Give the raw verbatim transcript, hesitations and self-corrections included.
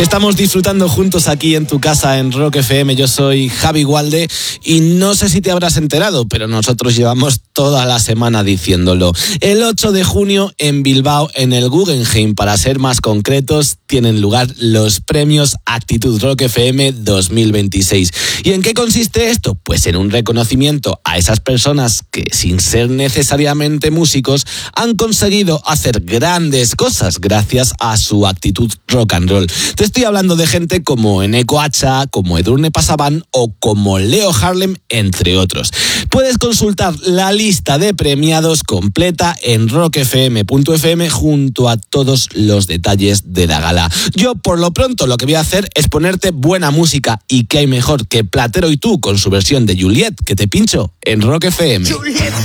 Estamos disfrutando juntos aquí en tu casa en Rock F M. Yo soy Javi Gualde y no sé si te habrás enterado, pero nosotros llevamos toda la semana diciéndolo. El ocho de junio en Bilbao, en el Guggenheim, para ser más concretos, tienen lugar los premios Actitud Rock F M dos mil veintiséis. ¿Y en qué consiste esto? Pues en un reconocimiento a esas personas que, sin ser necesariamente músicos, han conseguido hacer grandes cosas gracias a su actitud rock and roll. Te estoy hablando de gente como Eneko Hacha, como Edurne Pasaban o como Leo Harlem, entre otros. Puedes consultar la lista de premiados completa en rock f m punto f m junto a todos los detalles de la gala. Yo, por lo pronto, lo que voy a hacer es ponerte buena música, y qué hay mejor que Platero y tú con su versión de Juliet, que te pincho en Rock F M. Juliet.